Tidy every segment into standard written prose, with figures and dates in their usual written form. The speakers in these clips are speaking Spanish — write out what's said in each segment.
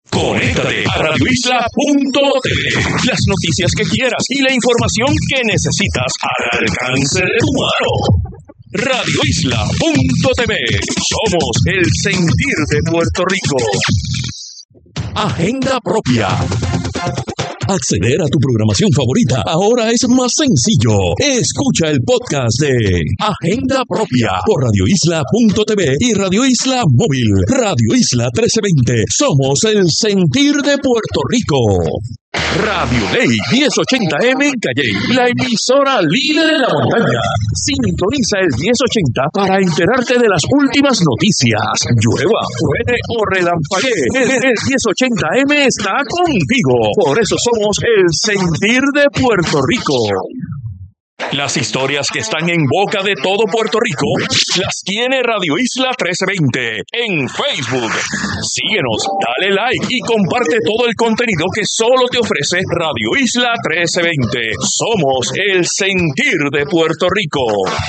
Conéctate a radioisla.tv. Las noticias que quieras y la información que necesitas al alcance de tu mano. Radioisla.tv. Somos el sentir de Puerto Rico. Agenda propia. Acceder a tu programación favorita ahora es más sencillo. Escucha el podcast de Agenda Propia por radioisla.tv y Radio Isla Móvil. Radio Isla 1320. Somos el sentir de Puerto Rico. Radio Ley 1080M en Calley, la emisora líder de la montaña. Sintoniza el 1080 para enterarte de las últimas noticias. Llueva, truene o relampaguee, el 1080M está contigo. Por eso somos el sentir de Puerto Rico. Las historias que están en boca de todo Puerto Rico las tiene Radio Isla 1320 en Facebook. Síguenos, dale like y comparte todo el contenido que solo te ofrece Radio Isla 1320. Somos el sentir de Puerto Rico.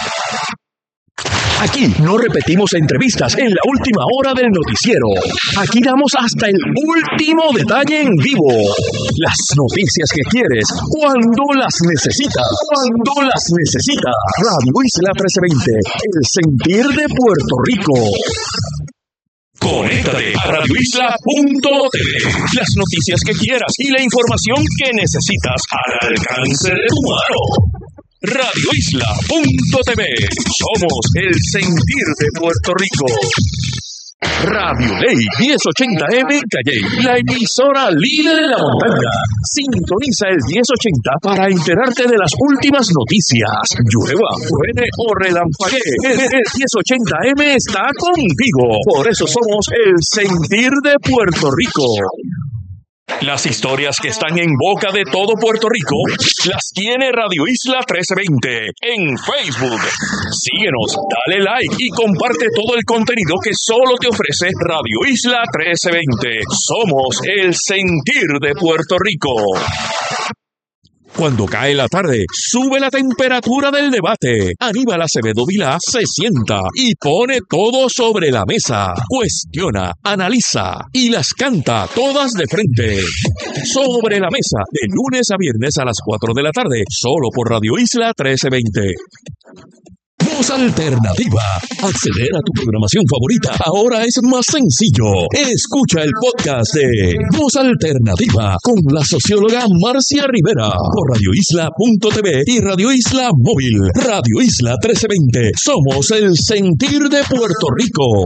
Aquí no repetimos entrevistas en la última hora del noticiero. Aquí damos hasta el último detalle en vivo. Las noticias que quieres, cuando las necesitas. Cuando las necesitas. Radio Isla 1320, el sentir de Puerto Rico. Conéctate a radioisla.tv. Las noticias que quieras y la información que necesitas al alcance de tu mano. radioisla.tv. Somos el sentir de Puerto Rico. Radio Ley 1080M en Calley, la emisora líder de la montaña. Sintoniza el 1080 para enterarte de las últimas noticias. Llueva, truene o relampaguee, el 1080M está contigo. Por eso somos el sentir de Puerto Rico. Las historias que están en boca de todo Puerto Rico las tiene Radio Isla 1320 en Facebook. Síguenos, dale like y comparte todo el contenido que solo te ofrece Radio Isla 1320. Somos el sentir de Puerto Rico. Cuando cae la tarde, sube la temperatura del debate. Aníbal Acevedo Vilá se sienta y pone todo sobre la mesa. Cuestiona, analiza y las canta todas de frente. Sobre la mesa, de lunes a viernes a las 4 de la tarde, solo por Radio Isla 1320. Voz Alternativa. Acceder a tu programación favorita ahora es más sencillo. Escucha el podcast de Voz Alternativa con la socióloga Marcia Rivera por radioisla.tv y Radio Isla Móvil. Radio Isla 1320. Somos el sentir de Puerto Rico.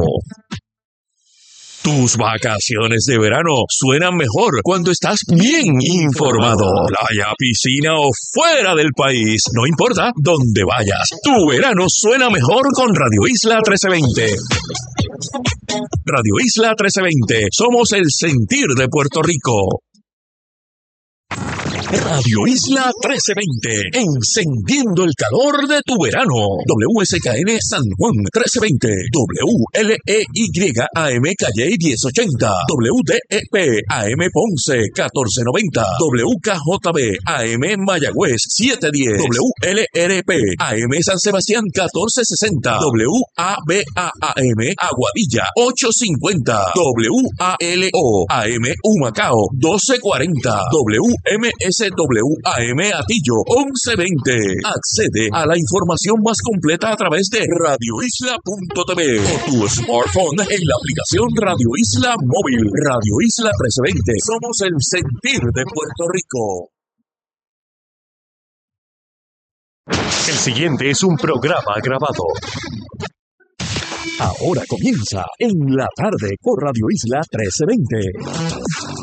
Tus vacaciones de verano suenan mejor cuando estás bien informado. Playa, piscina o fuera del país, no importa dónde vayas. Tu verano suena mejor con Radio Isla 1320. Radio Isla 1320. Somos el sentir de Puerto Rico. Radio Isla 1320, encendiendo el calor de tu verano. WSKN San Juan 1320, WLEYAM Calley 1080, WDEP AM Ponce 1490, WKJB AM Mayagüez 710, WLRP AM San Sebastián 1460, WABAM Aguadilla 850, WALO AM Humacao 1240, WMSWAM Atillo 1120. Accede a la información más completa a través de radioisla.tv o tu smartphone en la aplicación Radio Isla Móvil. Radio Isla 1320. Somos el sentir de Puerto Rico. El siguiente es un programa grabado. Ahora comienza En la Tarde por Radio Isla 1320.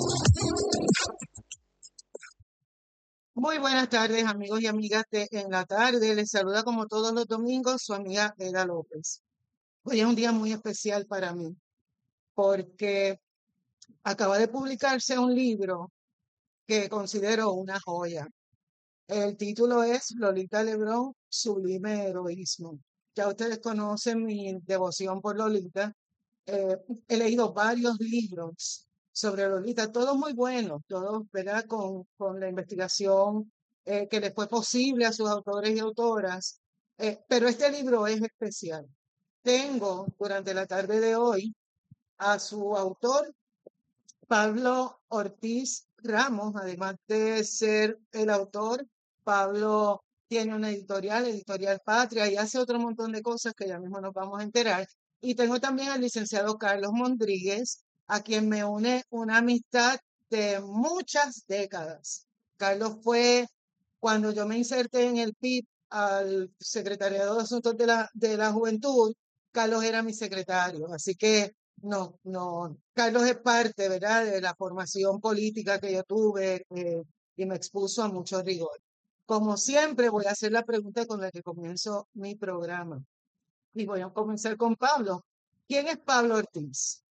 Muy buenas tardes, amigos y amigas de En la Tarde. Les saluda como todos los domingos su amiga Eda López. Hoy es un día muy especial para mí porque acaba de publicarse un libro que considero una joya. El título es Lolita Lebrón, Sublime Heroísmo. Ya ustedes conocen mi devoción por Lolita. He leído varios libros sobre Lolita, todos muy buenos, todos, ¿verdad? Con la investigación que les fue posible a sus autores y autoras, pero este libro es especial. Tengo durante la tarde de hoy a su autor Pablo Ortiz Ramos, además de ser el autor, Pablo tiene una editorial, Editorial Patria, y hace otro montón de cosas que ya mismo nos vamos a enterar. Y tengo también al licenciado Carlos Mondríguez, a quien me une una amistad de muchas décadas. Carlos fue, cuando yo me inserté en el PIB al Secretariado de Asuntos de la Juventud, Carlos era mi secretario. Así que no, Carlos es parte, ¿verdad?, de la formación política que yo tuve y me expuso a mucho rigor. Como siempre, voy a hacer la pregunta con la que comienzo mi programa. Y voy a comenzar con Pablo. ¿Quién es Pablo Ortiz?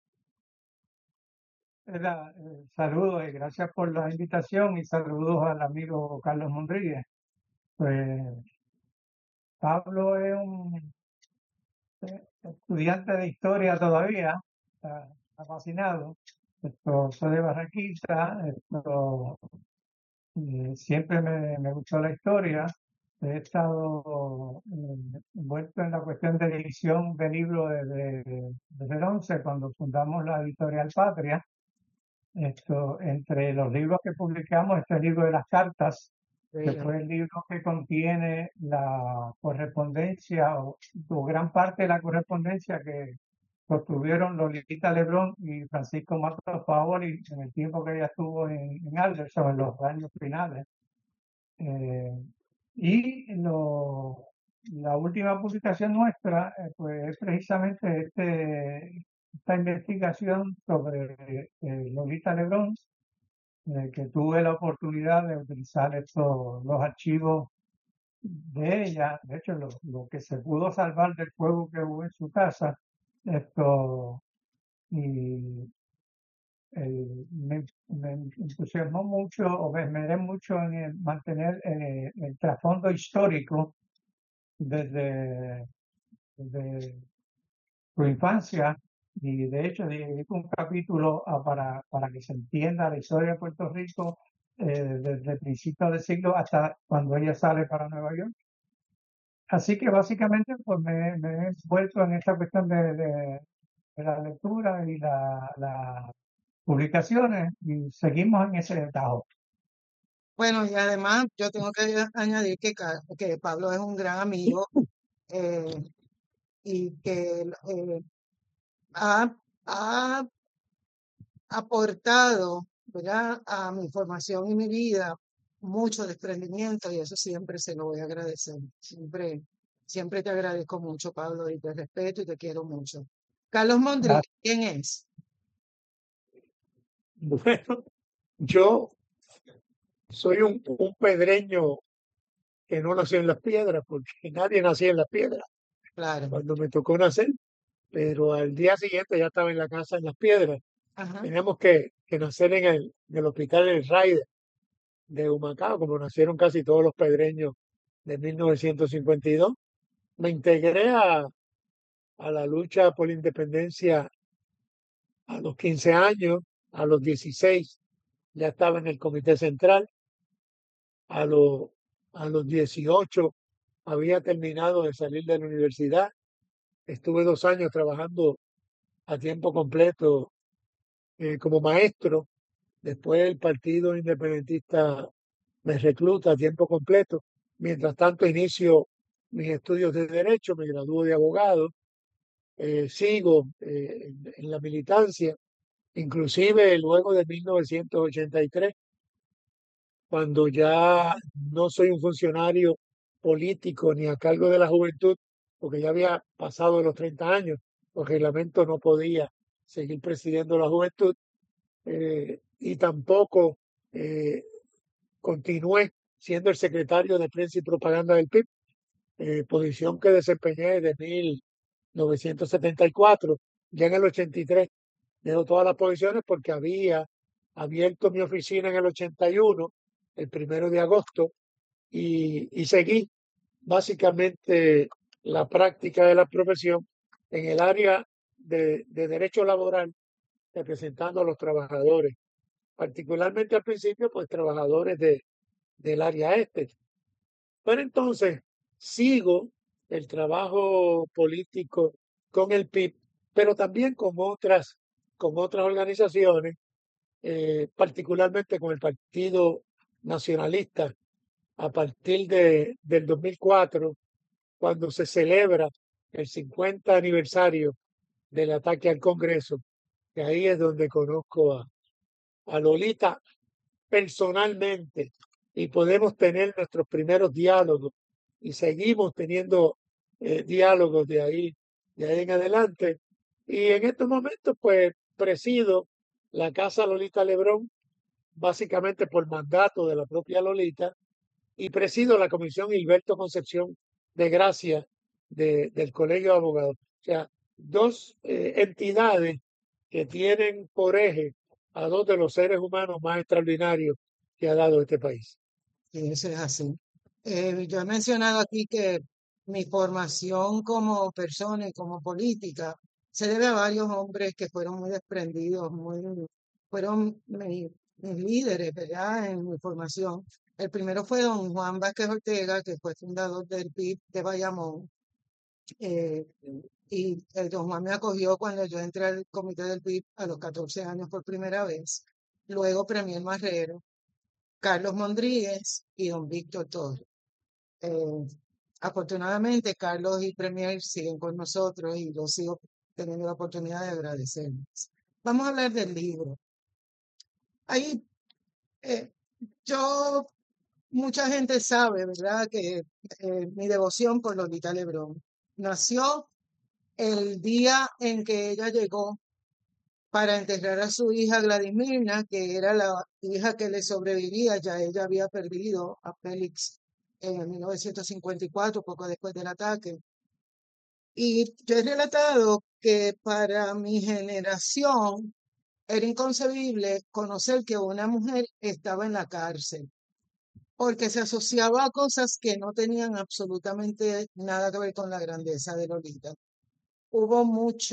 Saludos y gracias por la invitación y saludos al amigo Carlos Monríguez. Pues Pablo es un estudiante de historia todavía, está fascinado. Soy de Barranquita, siempre me gustó la historia. He estado envuelto en la cuestión de edición de libros desde el 11, cuando fundamos la Editorial Patria. Entre los libros que publicamos, este libro de las cartas, que fue el libro que contiene la correspondencia o gran parte de la correspondencia que sostuvieron Lolita Lebrón y Francisco Matos Paoli en el tiempo que ella estuvo en Alderson, en los años finales. La última publicación nuestra pues es precisamente esta investigación sobre Lolita Lebrón, que tuve la oportunidad de utilizar los archivos de ella. De hecho, lo que se pudo salvar del fuego que hubo en su casa, y me entusiasmó mucho, o me esmeré mucho en mantener el trasfondo histórico desde su infancia, y de hecho dedico un capítulo para que se entienda la historia de Puerto Rico desde principios del siglo hasta cuando ella sale para Nueva York. Así que básicamente pues me he envuelto en esta cuestión de la lectura y las publicaciones, y seguimos en ese tajo. Bueno, y además yo tengo que añadir que Pablo es un gran amigo eh, y que ha aportado, ¿verdad?, a mi formación y mi vida mucho desprendimiento, y eso siempre se lo voy a agradecer. Siempre te agradezco mucho, Pablo, y te respeto y te quiero mucho. Carlos Mondríguez, ¿quién es? Bueno, yo soy un pedreño que no nació en las piedras, porque nadie nacía en las piedras Claro. cuando me tocó nacer, pero al día siguiente ya estaba en la casa en las piedras. Ajá. Teníamos que nacer en el hospital El Raider de Humacao, como nacieron casi todos los pedreños de 1952. Me integré a la lucha por la independencia a los 15 años, a los 16 ya estaba en el Comité Central, a los 18 había terminado de salir de la universidad, estuve 2 años trabajando a tiempo completo como maestro. Después el Partido Independentista me recluta a tiempo completo. Mientras tanto inicio mis estudios de Derecho, me gradúo de abogado, sigo en la militancia, inclusive luego de 1983, cuando ya no soy un funcionario político ni a cargo de la juventud, porque ya había pasado los 30 años, el reglamento no podía seguir presidiendo la juventud, y tampoco eh, continué siendo el secretario de prensa y propaganda del PIB, posición que desempeñé desde 1974. Ya en el 83 dejo todas las posiciones porque había abierto mi oficina en el 81, el 1 de agosto, y seguí básicamente la práctica de la profesión en el área de derecho laboral, representando a los trabajadores, particularmente al principio, pues trabajadores del área este. Pero entonces sigo el trabajo político con el PIB, pero también con otras organizaciones particularmente con el Partido Nacionalista a partir del 2004, cuando se celebra el 50 aniversario del ataque al Congreso, que ahí es donde conozco a Lolita personalmente y podemos tener nuestros primeros diálogos y seguimos teniendo diálogos de ahí en adelante. Y en estos momentos, pues presido la Casa Lolita Lebrón, básicamente por mandato de la propia Lolita, y presido la Comisión Hilberto Concepción de Gracia del Colegio de Abogados. O sea, dos entidades que tienen por eje a dos de los seres humanos más extraordinarios que ha dado este país. Y eso es así. Yo he mencionado aquí que mi formación como persona y como política se debe a varios hombres que fueron muy desprendidos, fueron mis líderes, ¿verdad? En mi formación. El primero fue don Juan Vázquez Ortega, que fue fundador del PIB de Bayamón. eh, y el don Juan me acogió cuando yo entré al comité del PIB a los 14 años por primera vez. Luego Premier Marrero, Carlos Mondríguez y don Víctor Torres. Eh, Afortunadamente, Carlos y Premier siguen con nosotros y yo sigo teniendo la oportunidad de agradecerles. Vamos a hablar del libro. Ahí, eh, yo, mucha gente sabe, ¿verdad?, que mi devoción por Lolita Lebrón nació el día en que ella llegó para enterrar a su hija Gladys Mirna, que era la hija que le sobrevivía. Ya ella había perdido a Félix en 1954, poco después del ataque. Y yo he relatado que para mi generación era inconcebible conocer que una mujer estaba en la cárcel, porque se asociaba a cosas que no tenían absolutamente nada que ver con la grandeza de Lolita. Hubo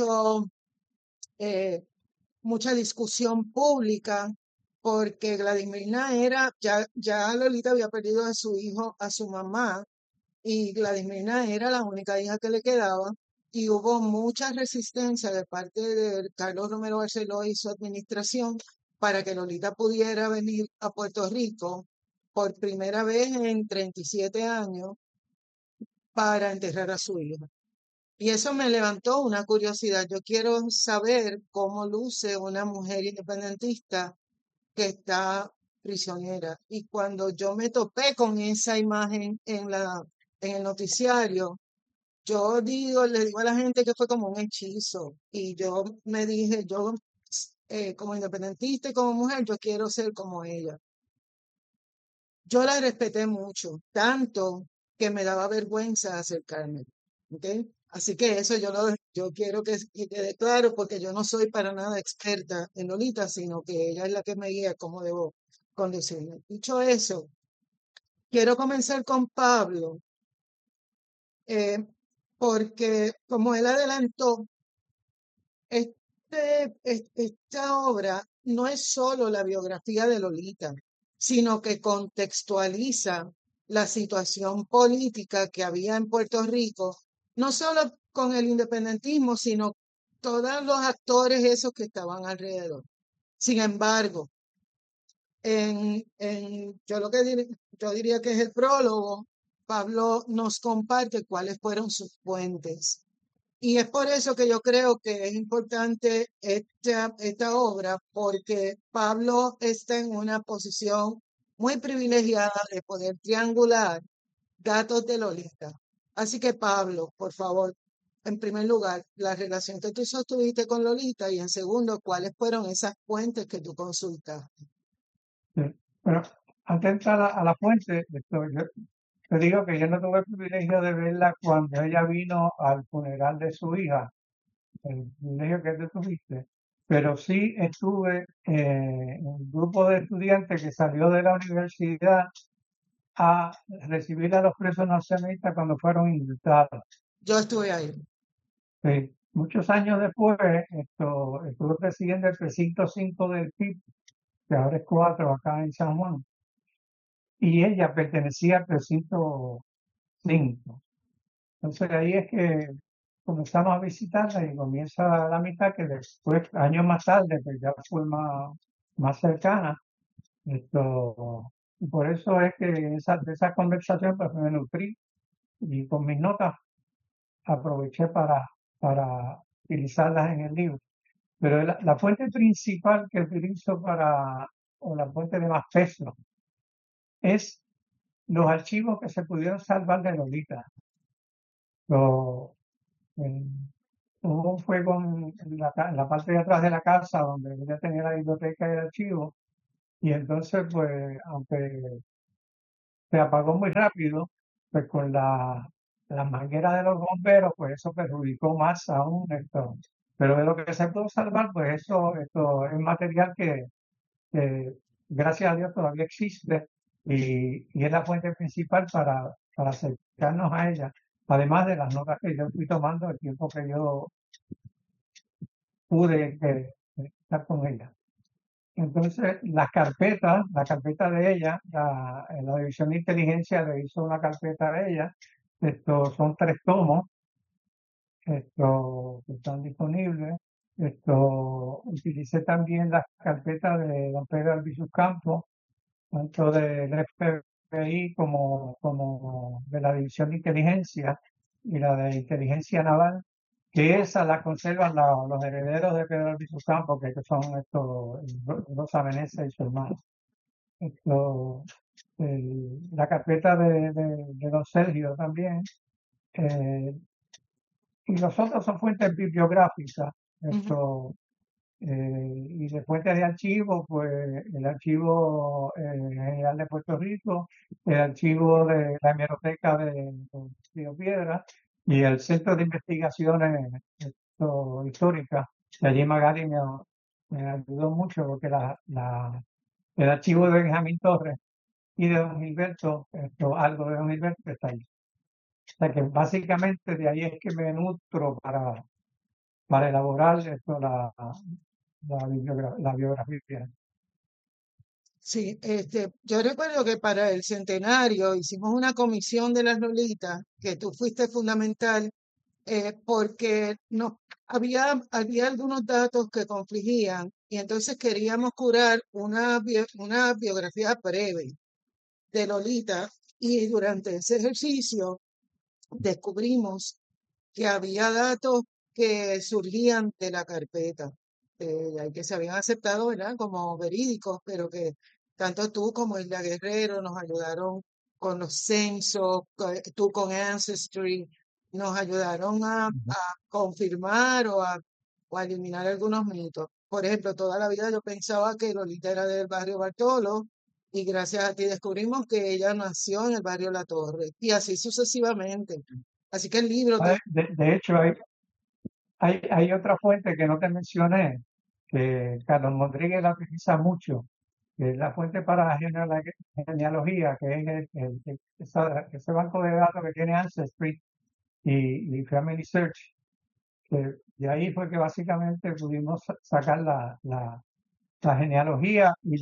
eh, mucha discusión pública porque Gladys Mirna ya Lolita había perdido a su hijo, a su mamá, y Gladys Mirna era la única hija que le quedaba, y hubo mucha resistencia de parte de Carlos Romero Barceló y su administración para que Lolita pudiera venir a Puerto Rico por primera vez en 37 años para enterrar a su hija. Y eso me levantó una curiosidad. Yo quiero saber cómo luce una mujer independentista que está prisionera. Y cuando yo me topé con esa imagen en el noticiario, le digo a la gente que fue como un hechizo. Y yo me dije, como independentista y como mujer, yo quiero ser como ella. Yo la respeté mucho, tanto que me daba vergüenza acercarme. ¿Ok? Así que eso yo quiero que quede claro, porque yo no soy para nada experta en Lolita, sino que ella es la que me guía cómo debo conducirme. Dicho eso, quiero comenzar con Pablo, eh, porque como él adelantó, esta obra no es solo la biografía de Lolita, sino que contextualiza la situación política que había en Puerto Rico, no solo con el independentismo, sino todos los actores esos que estaban alrededor. Sin embargo, yo diría que es el prólogo, Pablo nos comparte cuáles fueron sus fuentes. Y es por eso que yo creo que es importante esta obra, porque Pablo está en una posición muy privilegiada de poder triangular datos de Lolita. Así que Pablo, por favor, en primer lugar, la relación que tú sostuviste con Lolita, y en segundo, cuáles fueron esas fuentes que tú consultaste. Sí. Pero antes de entrar a la fuente, yo te digo que yo no tuve el privilegio de verla cuando ella vino al funeral de su hija, el privilegio que tú tuviste, pero sí estuve en un grupo de estudiantes que salió de la universidad a recibir a los presos norteamericanos cuando fueron indultados. Yo estuve ahí. Sí. Muchos años después, estuve presidiendo el precinto 5 del PIB, que ahora es 4 acá en San Juan, y ella pertenecía al precinto 5. Entonces ahí es que comenzamos a visitarla y comienza la mitad que después, años más tarde, pues ya fue más más cercana. Y por eso es que de esa conversación pues, me nutrí y con mis notas aproveché para utilizarlas en el libro. Pero la fuente principal que utilizo o la fuente de más peso, es los archivos que se pudieron salvar de Lolita. Eh, Hubo un fuego en la parte de atrás de la casa donde ella tenía la biblioteca y el archivo, y entonces, pues, aunque se apagó muy rápido, pues con la manguera de los bomberos, pues eso perjudicó más aún esto. Pero de lo que se pudo salvar, pues esto es material que gracias a Dios todavía existe y es la fuente principal para acercarnos a ella, además de las notas que yo fui tomando el tiempo que yo pude estar con ella. Entonces, la carpeta de ella, la División de Inteligencia le hizo una carpeta de ella. Estos son 3 tomos, que están disponibles. Utilicé también las carpetas de don Pedro Albizu Campos, tanto del FBI como de la División de Inteligencia y la de Inteligencia Naval, que esa la conservan los herederos de Pedro Albizu Campos, que son Rosa Veneza y su hermano. Esto, la carpeta de don Sergio también. Y los otros son fuentes bibliográficas. Y de fuentes de archivo, pues el Archivo General de Puerto Rico, el archivo de la hemeroteca de Río Piedra y el Centro de Investigaciones Históricas. De allí Magali me ayudó mucho porque el archivo de Benjamín Torres y de don Gilberto, algo de don Gilberto está ahí. O sea que básicamente de ahí es que me nutro para elaborar la biografía. Sí, yo recuerdo que para el centenario hicimos una comisión de las Lolitas, que tú fuiste fundamental, porque no, había algunos datos que confligían y entonces queríamos curar una biografía breve de Lolita y durante ese ejercicio descubrimos que había datos que surgían de la carpeta, que se habían aceptado, ¿verdad?, como verídicos, pero que tanto tú como Isla Guerrero nos ayudaron con los censos, tú con Ancestry, nos ayudaron a confirmar o a eliminar algunos mitos. Por ejemplo, toda la vida yo pensaba que Lolita era del barrio Bartolo y gracias a ti descubrimos que ella nació en el barrio La Torre y así sucesivamente. Así que el libro De hecho, hay otra fuente que no te mencioné, que Carlos Rodríguez la utiliza mucho, que es la fuente para la genealogía, que es ese banco de datos que tiene Ancestry y Family Search. Que de ahí fue que básicamente pudimos sacar la genealogía y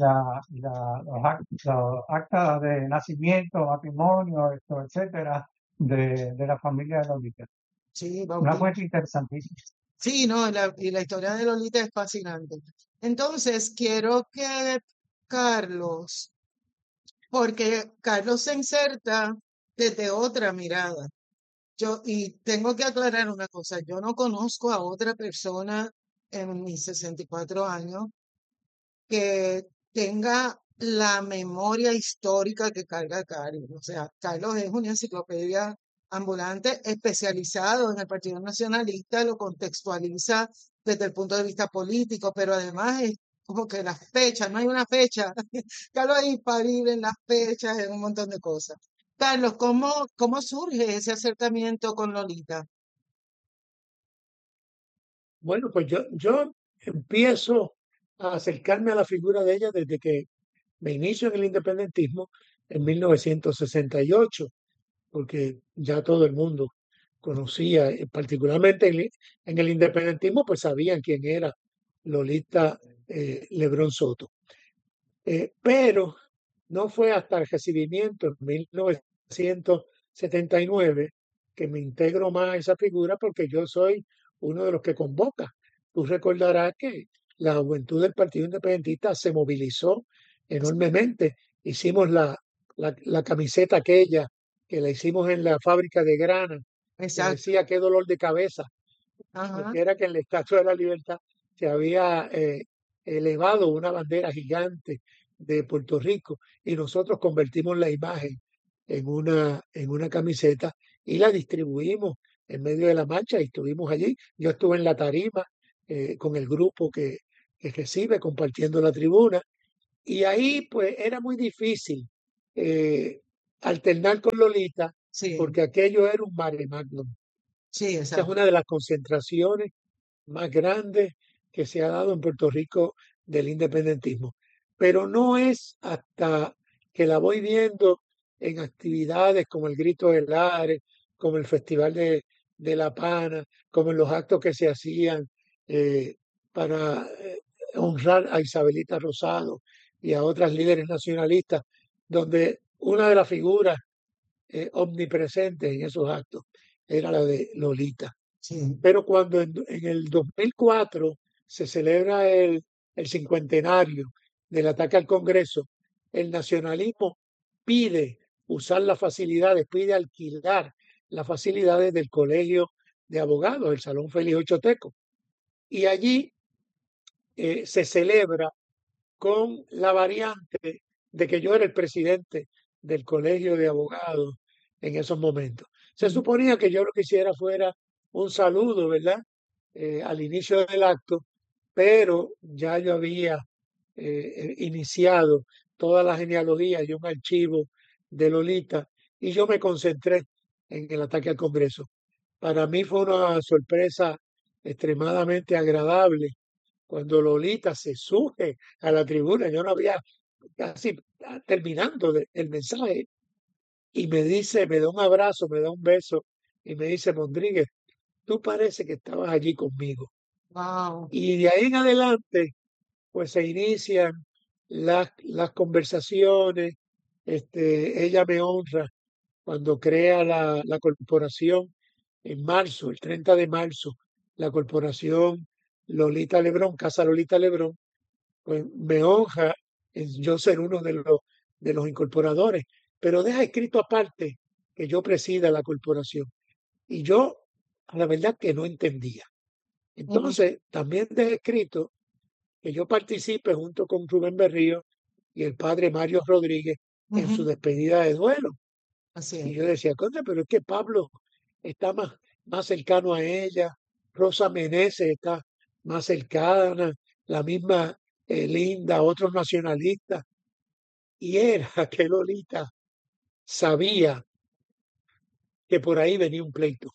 los actas de nacimiento, matrimonio, etcétera, de la familia de Lolita. sí, Una fuente interesantísima. sí, no, y la historia de Lolita es fascinante. Entonces, quiero que Carlos, porque Carlos se inserta desde otra mirada. Y tengo que aclarar una cosa, yo no conozco a otra persona en mis 64 años que tenga la memoria histórica que carga Carlos. O sea, Carlos es una enciclopedia ambulante especializado en el Partido Nacionalista, lo contextualiza desde el punto de vista político, pero además es como que las fechas, no hay una fecha. Carlos es infalible en las fechas, en un montón de cosas. Carlos, ¿cómo surge ese acercamiento con Lolita? Bueno, pues yo empiezo a acercarme a la figura de ella desde que me inicio en el independentismo en 1968, porque ya todo el mundo conocía, particularmente en el independentismo, pues sabían quién era Lolita Lebrón Soto. Pero no fue hasta el recibimiento en 1979 que me integro más a esa figura porque yo soy uno de los que convoca. Tú recordarás que la juventud del Partido Independentista se movilizó enormemente. Hicimos la camiseta aquella que la hicimos en la fábrica de grana, que Exacto. decía qué dolor de cabeza, Ajá. porque era que en la Estatua de la Libertad se había elevado una bandera gigante de Puerto Rico y nosotros convertimos la imagen en una camiseta y la distribuimos en medio de la marcha y estuvimos allí. Yo estuve en la tarima con el grupo que recibe compartiendo la tribuna y ahí pues era muy difícil eh, alternar con Lolita Sí, porque aquello era un mare magnum. sí, Esa es exacto. una de las concentraciones más grandes que se ha dado en Puerto Rico del independentismo. Pero no es hasta que la voy viendo en actividades como el Grito del Lares, como el Festival de La Pana, como en los actos que se hacían eh, para honrar a Isabelita Rosado y a otras líderes nacionalistas, donde una de las figuras omnipresentes en esos actos era la de Lolita. Sí. Pero cuando en el 2004 se celebra el cincuentenario del ataque al Congreso, el nacionalismo pide usar las facilidades, pide alquilar las facilidades del Colegio de Abogados, el Salón Félix Ochoteco. Y allí se celebra con la variante de que yo era el presidente del Colegio de Abogados en esos momentos. Se Ujú. suponía que yo lo que hiciera fuera un saludo, ¿verdad? Al inicio del acto, pero ya yo había iniciado toda la genealogía y un archivo de Lolita y yo me concentré en el ataque al Congreso. Para mí fue una sorpresa extremadamente agradable cuando Lolita se sube a la tribuna. Yo no había casi terminando el mensaje y me dice, me da un abrazo, me da un beso y me dice, Mondríguez, tú parece que estabas allí conmigo. Wow. Y de ahí en adelante, pues se inician las conversaciones. Ella me honra cuando crea la corporación en marzo, el 30 de marzo, la corporación Lolita Lebrón, Casa Lolita Lebrón, pues me honra en yo ser uno de los incorporadores, pero deja escrito aparte que yo presida la corporación. Y yo, a la verdad que no entendía. Ujú, Entonces, también deja escrito que yo participe junto con Rubén Berrío y el padre Mario Rodríguez en su ujú. despedida de duelo. Así Y es. yo decía, contra, pero es que Pablo está más cercano a ella, Rosa Meneses está más cercana, la misma Linda, otros nacionalistas. Y era que Lolita sabía que por ahí venía un pleito.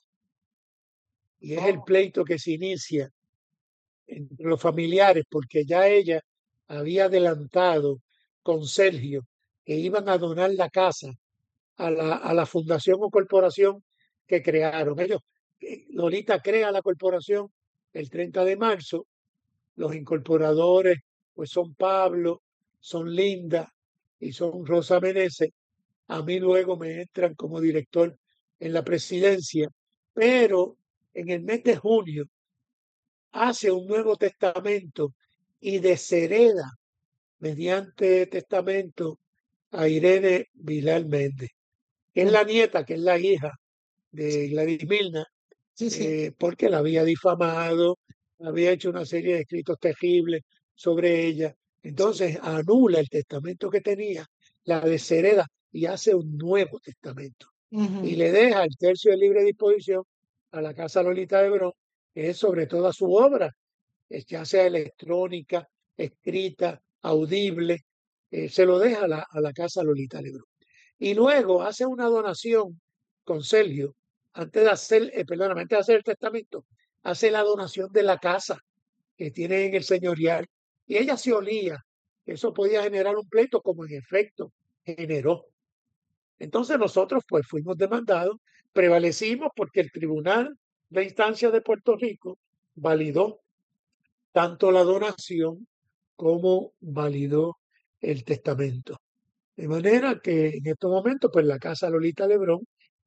Y es el Oh, pleito que se inicia entre los familiares, porque ya ella había adelantado con Sergio que iban a donar la casa a la fundación o corporación que crearon. Ellos, Lolita crea la corporación el 30 de marzo, los incorporadores pues son Pablo, son Linda y son Rosa Meneses. A mí luego me entran como director en la presidencia, pero en el mes de junio hace un nuevo testamento y deshereda mediante testamento a Irene Vilar Méndez, que es ujú. la nieta, que es la hija de Gladys Milna, Sí, sí. porque la había difamado, había hecho una serie de escritos terribles sobre ella. Sí. Entonces anula el testamento que tenía, la deshereda y hace un nuevo testamento. Y Ujú. le deja el tercio de libre disposición a la Casa Lolita de Brón, que es sobre toda su obra, ya sea electrónica, escrita, audible, se lo deja a la Casa Lolita Lebrón. Y luego hace una donación con Sergio, antes de hacer, perdóname, antes de hacer el testamento, hace la donación de la casa que tiene en el señorial. Y ella se olía que eso podía generar un pleito, como en efecto generó. Entonces nosotros pues fuimos demandados, prevalecimos porque el Tribunal de Instancia de Puerto Rico validó tanto la donación como validó el testamento. De manera que en estos momentos, pues la Casa Lolita Lebrón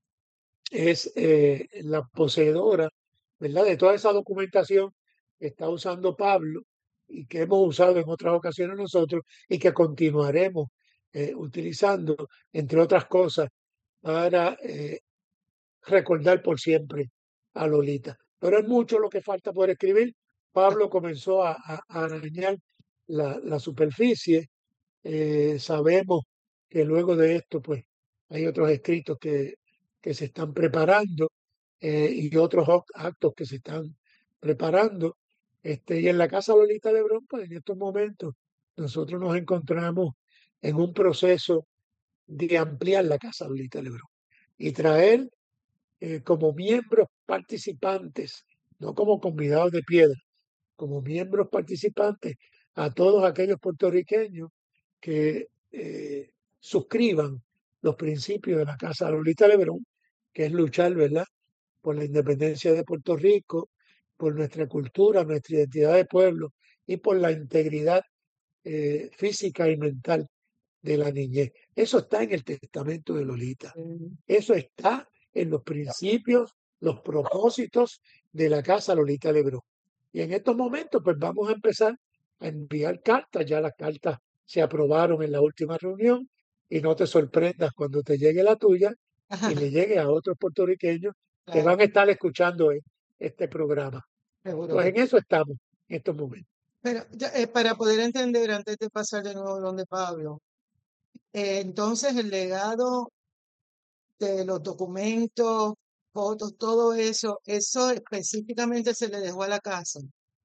es la poseedora, ¿verdad?, de toda esa documentación que está usando Pablo y que hemos usado en otras ocasiones nosotros y que continuaremos utilizando, entre otras cosas, para recordar por siempre a Lolita. Pero es mucho lo que falta por escribir. Pablo comenzó a arañar la superficie. Sabemos que luego de esto, pues, hay otros escritos que se están preparando y otros actos que se están preparando. Y en la Casa Lolita Lebrón, pues, en estos momentos, nosotros nos encontramos en un proceso de ampliar la Casa Lolita Lebrón y traer como miembros participantes, no como convidados de piedra, como miembros participantes a todos aquellos puertorriqueños que suscriban los principios de la Casa Lolita Lebrón, que es luchar, ¿verdad?, por la independencia de Puerto Rico, por nuestra cultura, nuestra identidad de pueblo y por la integridad física y mental de la niñez. Eso está en el testamento de Lolita. Eso está en los principios, los propósitos de la Casa Lolita Lebrón. Y en estos momentos, pues vamos a empezar a enviar cartas. Ya las cartas se aprobaron en la última reunión y no te sorprendas cuando te llegue la tuya y le llegue a otros puertorriqueños que van a estar escuchando este programa. Seguro Pues que en eso estamos en estos momentos. Pero para poder entender, antes de pasar de nuevo donde Pablo, entonces el legado de los documentos, fotos, todo eso específicamente se le dejó a la casa.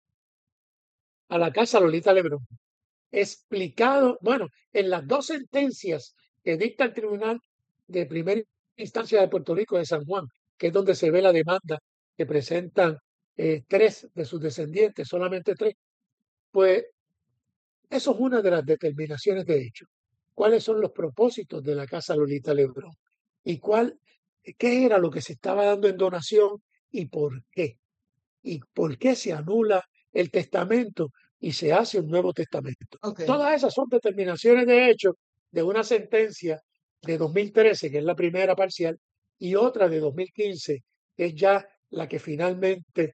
A la Casa Lolita Lebrón. Explicado, bueno, en las dos sentencias que dicta el Tribunal de Primera Instancia de Puerto Rico de San Juan, que es donde se ve la demanda que presentan tres de sus descendientes, solamente tres, pues eso es una de las determinaciones de hecho. ¿Cuáles son los propósitos de la Casa Lolita Lebrón? ¿Y qué era lo que se estaba dando en donación y por qué? ¿Y por qué se anula el testamento y se hace un nuevo testamento? Okay. Todas esas son determinaciones de hecho de una sentencia de 2013, que es la primera parcial, y otra de 2015, que es ya la que finalmente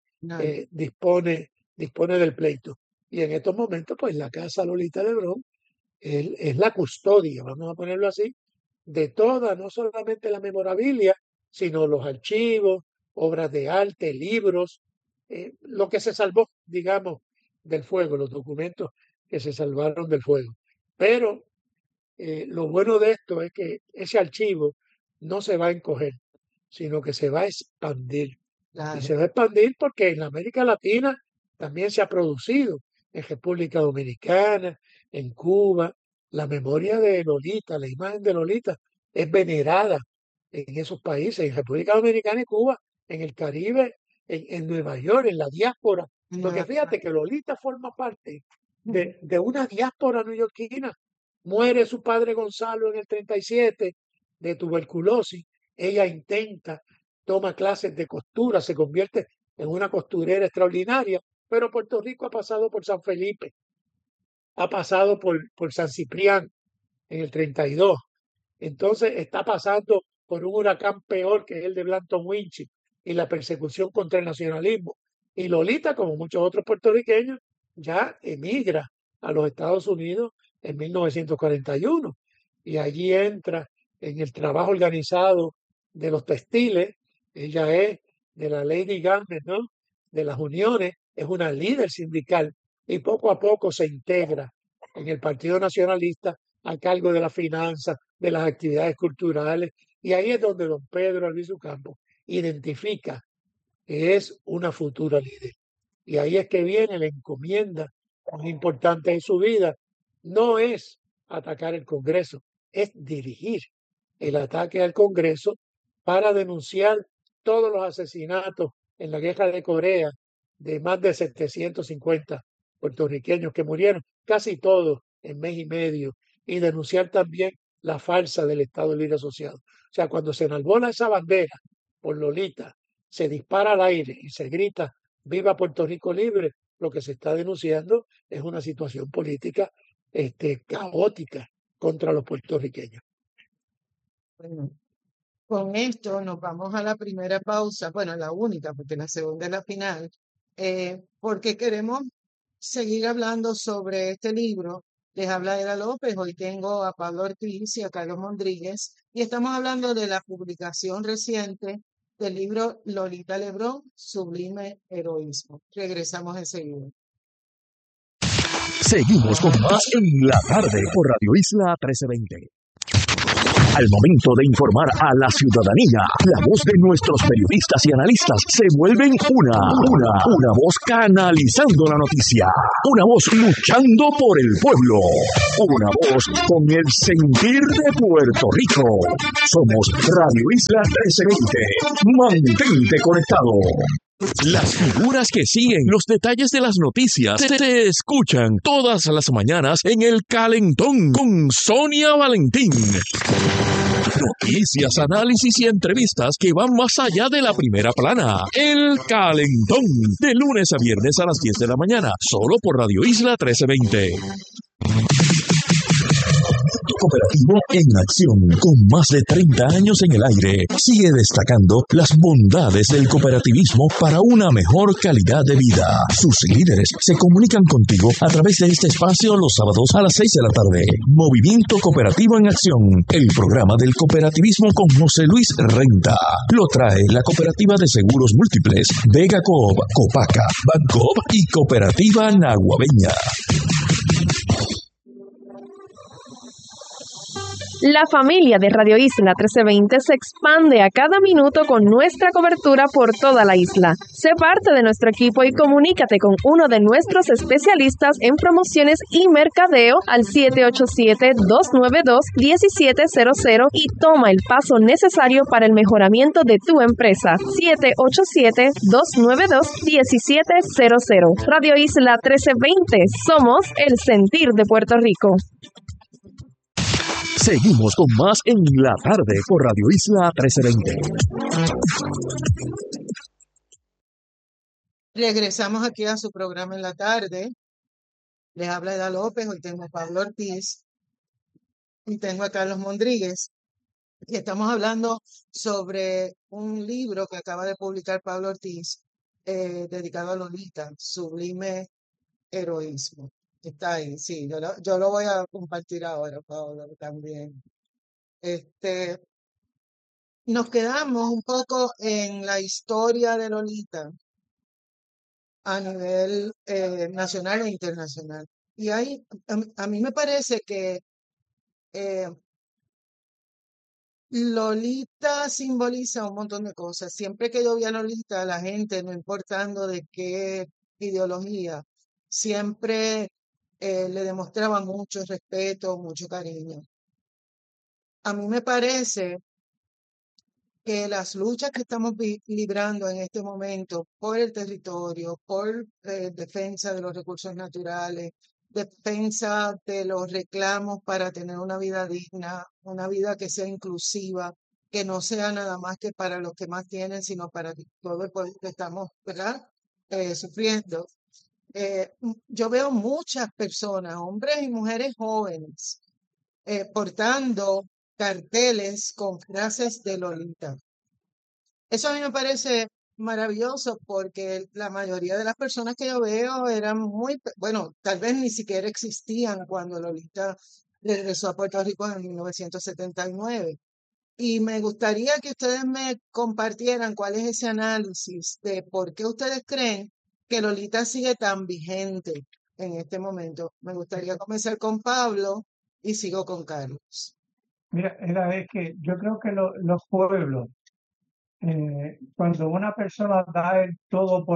dispone del pleito. Y en estos momentos, pues la Casa Lolita Lebrón es la custodia, vamos a ponerlo así, de toda, no solamente la memorabilia, sino los archivos, obras de arte, libros, lo que se salvó, digamos, del fuego, los documentos que se salvaron del fuego. Pero lo bueno de esto es que ese archivo no se va a encoger, sino que se va a expandir. Claro. Y se va a expandir porque en la América Latina también se ha producido, en República Dominicana, en Cuba. La memoria de Lolita, la imagen de Lolita es venerada en esos países, en República Dominicana y Cuba, en el Caribe, en Nueva York, en la diáspora. Porque fíjate que Lolita forma parte de una diáspora neoyorquina. Muere su padre Gonzalo en el 37 de tuberculosis. Ella intenta, toma clases de costura, se convierte en una costurera extraordinaria, pero Puerto Rico ha pasado por San Felipe, ha pasado por San Ciprián en el 32. Entonces está pasando por un huracán peor que es el de Blanton Winchell y la persecución contra el nacionalismo. Y Lolita, como muchos otros puertorriqueños, ya emigra a los Estados Unidos en 1941 y allí entra en el trabajo organizado de los textiles. Ella es de la Lady Garment, ¿no?, de las uniones, es una líder sindical y poco a poco se integra en el Partido Nacionalista a cargo de las finanzas, de las actividades culturales, y ahí es donde don Pedro Albizu Campos identifica que es una futura líder. Y ahí es que viene la encomienda más importante en su vida. No es atacar el Congreso, es dirigir el ataque al Congreso para denunciar todos los asesinatos en la guerra de Corea de más de 750 puertorriqueños que murieron, casi todos en mes y medio, y denunciar también la farsa del Estado Libre Asociado. O sea, cuando se enalbola esa bandera por Lolita, se dispara al aire y se grita "Viva Puerto Rico Libre", lo que se está denunciando es una situación política caótica contra los puertorriqueños. Bueno, con esto nos vamos a la primera pausa, bueno, la única, porque la segunda es la final, porque queremos seguir hablando sobre este libro. Les habla Eda López. Hoy tengo a Pablo Ortiz y a Carlos Mondríguez y estamos hablando de la publicación reciente del libro Lolita Lebrón, Sublime Heroísmo. Regresamos enseguida. Seguimos con más en la tarde por Radio Isla 1320. Al momento de informar a la ciudadanía, la voz de nuestros periodistas y analistas se vuelven una voz canalizando la noticia, una voz luchando por el pueblo, una voz con el sentir de Puerto Rico. Somos Radio Isla 1320. Mantente conectado. Las figuras que siguen los detalles de las noticias se escuchan todas las mañanas en El Calentón con Sonia Valentín. Noticias, análisis y entrevistas que van más allá de la primera plana. El Calentón, de lunes a viernes a las 10 de la mañana, solo por Radio Isla 1320. Cooperativo en acción, con más de 30 años en el aire, sigue destacando las bondades del cooperativismo para una mejor calidad de vida. Sus líderes se comunican contigo a través de este espacio los sábados a las 6 de la tarde. Movimiento Cooperativo en Acción, el programa del cooperativismo con José Luis Renta. Lo trae la Cooperativa de Seguros Múltiples, Vega Coop, Copaca, Bancoop y Cooperativa Naguabeña. La familia de Radio Isla 1320 se expande a cada minuto con nuestra cobertura por toda la isla. Sé parte de nuestro equipo y comunícate con uno de nuestros especialistas en promociones y mercadeo al 787-292-1700 y toma el paso necesario para el mejoramiento de tu empresa. 787-292-1700. Radio Isla 1320. Somos el sentir de Puerto Rico. Seguimos con más en la tarde por Radio Isla 1320. Regresamos aquí a su programa en la tarde. Les habla Eda López. Hoy tengo a Pablo Ortiz y tengo a Carlos Mondríguez. Y estamos hablando sobre un libro que acaba de publicar Pablo Ortiz, dedicado a Lolita, Sublime Heroísmo. Está ahí, sí, yo lo voy a compartir ahora, Pablo, también. Nos quedamos un poco en la historia de Lolita a nivel nacional e internacional. Y ahí, a mí me parece que Lolita simboliza un montón de cosas. Siempre que yo vi a Lolita, la gente, no importando de qué ideología, siempre le demostraba mucho respeto, mucho cariño. A mí me parece que las luchas que estamos librando en este momento por el territorio, por defensa de los recursos naturales, defensa de los reclamos para tener una vida digna, una vida que sea inclusiva, que no sea nada más que para los que más tienen, sino para todo el pueblo que estamos, ¿verdad? Sufriendo. Yo veo muchas personas, hombres y mujeres jóvenes, portando carteles con frases de Lolita. Eso a mí me parece maravilloso porque la mayoría de las personas que yo veo eran bueno, tal vez ni siquiera existían cuando Lolita regresó a Puerto Rico en 1979. Y me gustaría que ustedes me compartieran cuál es ese análisis de por qué ustedes creen que Lolita sigue tan vigente en este momento. Me gustaría comenzar con Pablo y sigo con Carlos. Mira, es que yo creo que los pueblos, cuando una persona da el todo,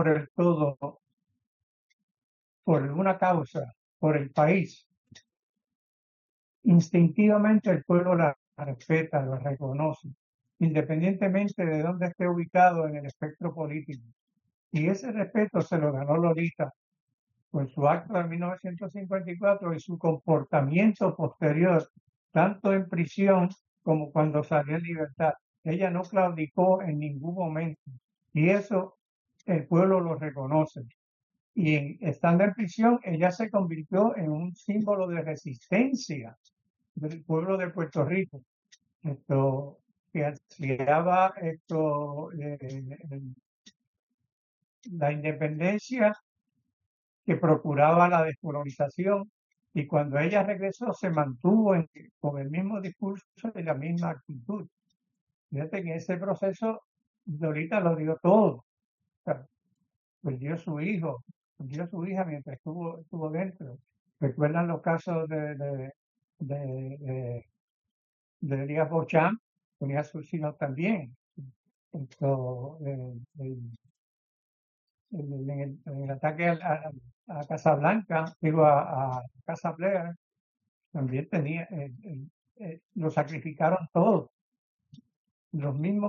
por una causa, por el país, instintivamente el pueblo la respeta, la reconoce, independientemente de dónde esté ubicado en el espectro político. Y ese respeto se lo ganó Lolita con su acto de 1954 y su comportamiento posterior, tanto en prisión como cuando salió en libertad. Ella no claudicó en ningún momento y eso el pueblo lo reconoce. Y estando en prisión, ella se convirtió en un símbolo de resistencia del pueblo de Puerto Rico. Que ansiaba la independencia que procuraba la descolonización, y cuando ella regresó se mantuvo con el mismo discurso y la misma actitud. Fíjate que en ese proceso Dorita lo dio todo. O sea, perdió su hijo, perdió su hija mientras estuvo dentro. ¿Recuerdan los casos de Elías Beauchamp? Tenía sus hijos también. Esto, en el ataque a Casablanca, digo a Casa Blair, también lo sacrificaron todos. Los mismos